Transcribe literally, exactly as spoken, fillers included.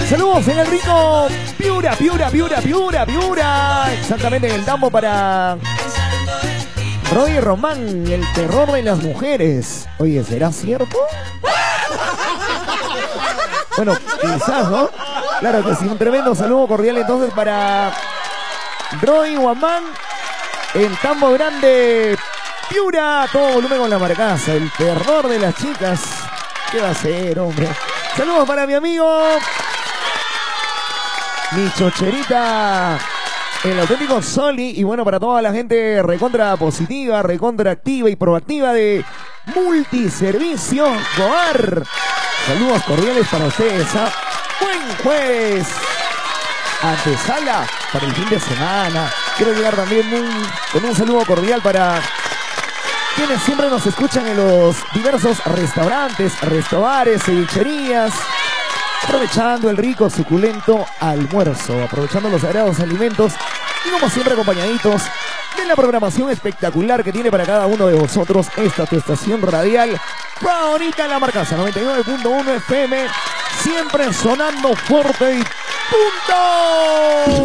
Saludos en el rico Piura, Piura, Piura, Piura, Piura. Exactamente en el tambo para Roy Román, el terror de las mujeres. Oye, ¿será cierto? Bueno, quizás, ¿no? Claro que sí, un tremendo saludo cordial entonces para Roy Guamán, el tambo grande Piura, todo volumen con la marcaza, el terror de las chicas. ¿Qué va a ser, hombre? Saludos para mi amigo, mi chocherita, el auténtico Soli. Y bueno, para toda la gente recontra positiva, recontra activa y proactiva de Multiservicio Goar. Saludos cordiales para ustedes, ¿ah? Buen jueves. Antesala para el fin de semana. Quiero llegar también un, con un saludo cordial para quienes siempre nos escuchan en los diversos restaurantes, restobares, cevicherías, aprovechando el rico, suculento almuerzo, aprovechando los sagrados alimentos y como siempre acompañaditos de la programación espectacular que tiene para cada uno de vosotros esta tu estación radial favorita en la marcaza noventa y nueve punto uno F M, siempre sonando fuerte y punto.